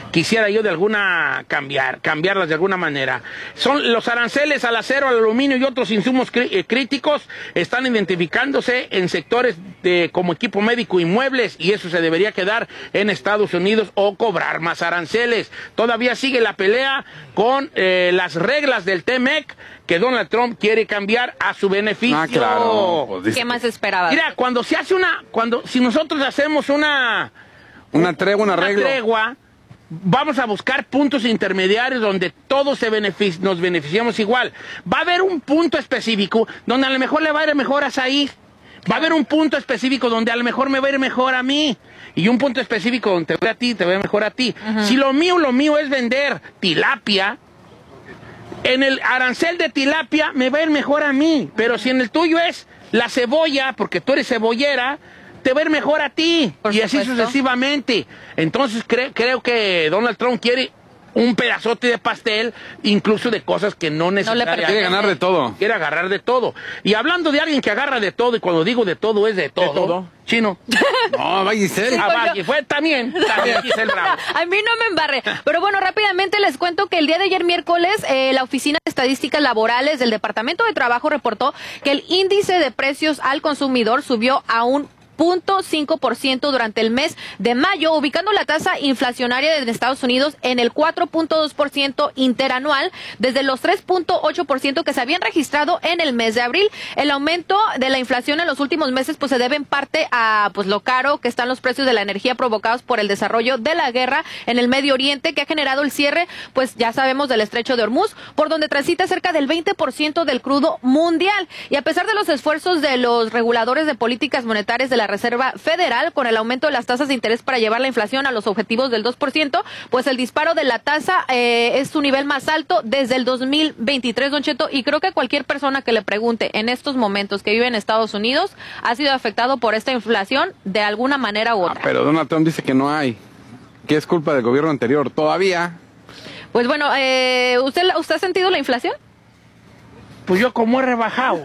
quisiera yo cambiarlas de alguna manera. Son los aranceles al acero, al aluminio y otros insumos críticos están identificándose en sectores como equipo médico y muebles, y eso se debería quedar en Estados Unidos o cobrar más aranceles. Todavía sigue la pelea con las reglas del TMEC que Donald Trump quiere cambiar a su beneficio. Ah, claro. Pues, ¿qué más esperaba? Mira, si nosotros hacemos una tregua, vamos a buscar puntos intermediarios donde todos nos beneficiamos igual. Va a haber un punto específico donde a lo mejor le va a ir mejor a Said. Va a haber un punto específico donde a lo mejor me va a ir mejor a mí. Y un punto específico donde te va a ti, te va a ir mejor a ti. Uh-huh. Si lo mío es vender tilapia, en el arancel de tilapia me va a ir mejor a mí. Pero si en el tuyo es la cebolla, porque tú eres cebollera, te va a ir mejor a ti. Por y así supuesto. sucesivamente. Entonces creo que Donald Trump quiere un pedazote de pastel, incluso de cosas que no necesariamente... Quiere ganar de todo. Quiere agarrar de todo. Y hablando de alguien que agarra de todo, y cuando digo de todo, es de todo. ¿De todo? Chino. No, va Giselle. Fue también Giselle Bravo. A mí no me embarré. Pero bueno, rápidamente les cuento que el día de ayer miércoles, la Oficina de Estadísticas Laborales del Departamento de Trabajo reportó que el índice de precios al consumidor subió a un 0.5% durante el mes de mayo, ubicando la tasa inflacionaria de Estados Unidos en el 4.2% interanual, desde los 3.8% que se habían registrado en el mes de abril. El aumento de la inflación en los últimos meses pues se debe en parte a pues lo caro que están los precios de la energía provocados por el desarrollo de la guerra en el Medio Oriente, que ha generado el cierre, pues ya sabemos, del estrecho de Hormuz, por donde transita cerca del 20% del crudo mundial. Y a pesar de los esfuerzos de los reguladores de políticas monetarias de la Reserva Federal, con el aumento de las tasas de interés para llevar la inflación a los objetivos del 2%, pues el disparo de la tasa es su nivel más alto desde el 2023, Don Cheto, y creo que cualquier persona que le pregunte en estos momentos que vive en Estados Unidos ha sido afectado por esta inflación de alguna manera u otra. Pero Donald Trump dice que no hay, que es culpa del gobierno anterior, todavía. Pues bueno, ¿usted ha sentido la inflación? Pues yo como he rebajado.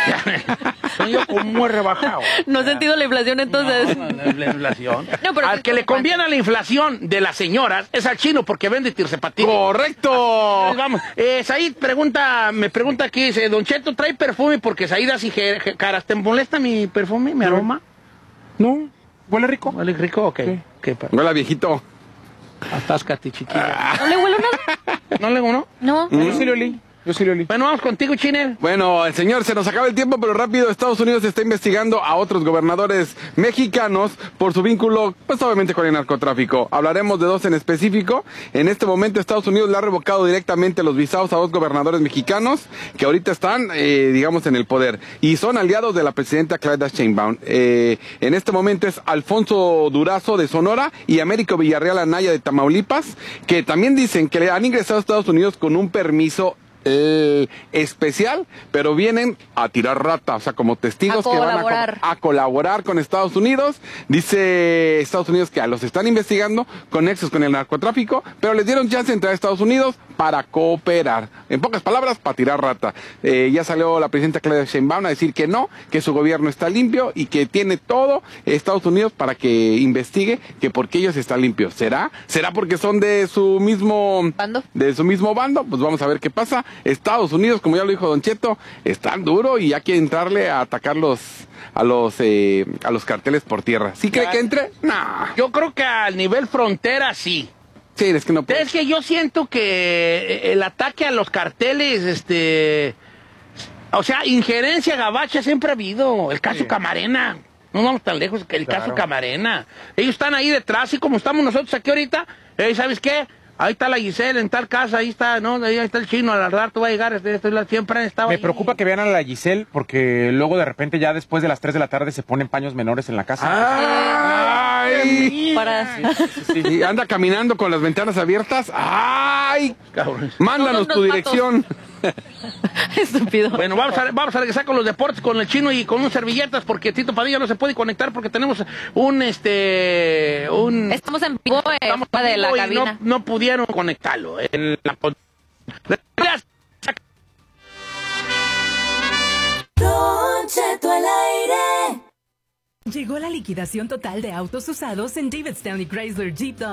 ¿No ha sentido la inflación entonces? No, la inflación. No, pero al que le conviene la inflación de las señoras es al chino porque vende tircepatín. ¡Correcto! Vamos. Said me pregunta aquí, dice, Don Cheto, ¿trae perfume? Porque Said así caras. ¿Te molesta mi perfume, mi aroma? No, huele rico. ¿Huele rico? Ok. Sí. Huele a viejito. Atáscate, chiquilla. ¿No le huele nada? ¿No le uno? No. Yo sí lo olí. Bueno, vamos contigo, Chiner. Bueno, señor, se nos acaba el tiempo, pero rápido. Estados Unidos está investigando a otros gobernadores mexicanos por su vínculo, pues obviamente con el narcotráfico. Hablaremos de dos en específico. En este momento Estados Unidos le ha revocado directamente los visados a dos gobernadores mexicanos que ahorita están, digamos, en el poder. Y son aliados de la presidenta Claudia Sheinbaum. En este momento es Alfonso Durazo de Sonora y Américo Villarreal Anaya de Tamaulipas, que también dicen que le han ingresado a Estados Unidos con un permiso especial, pero vienen a tirar rata, o sea, como testigos que van a colaborar con Estados Unidos. Dice Estados Unidos que los están investigando con nexos con el narcotráfico, pero les dieron chance de entrar a Estados Unidos para cooperar. En pocas palabras, para tirar rata. Ya salió la presidenta Claudia Sheinbaum a decir que no, que su gobierno está limpio y que tiene todo Estados Unidos para que investigue que por qué ellos están limpios. ¿Será porque son de su mismo bando? Pues vamos a ver qué pasa. Estados Unidos, como ya lo dijo Don Cheto, están duro y hay que entrarle a atacar a los carteles por tierra. ¿Sí cree que entre? No. Yo creo que al nivel frontera sí. Sí, es que no puede. Es que yo siento que el ataque a los carteles, o sea, injerencia gabacha siempre ha habido. El caso Camarena. No vamos tan lejos que el caso Camarena. Ellos están ahí detrás, y como estamos nosotros aquí ahorita, ¿sabes qué? Ahí está la Giselle en tal casa, ahí está, ¿no? Ahí está el chino, al rato va a llegar, siempre han estado. Me ahí. preocupa que vean a la Giselle, porque luego de repente ya después de las 3 de la tarde se ponen paños menores en la casa. ¡Ay! Para... Y anda caminando con las ventanas abiertas. ¡Ay! Cabrón. Mándanos tu dirección. Estúpido. Bueno, vamos a regresar con los deportes, con el chino y con unas servilletas, porque Tito Padilla no se puede conectar porque tenemos Estamos en vivo de la cabina. No pudieron conectarlo. Don Cheto al aire. Llegó la liquidación total de autos usados en Davidstown y Chrysler Jeep Dodge.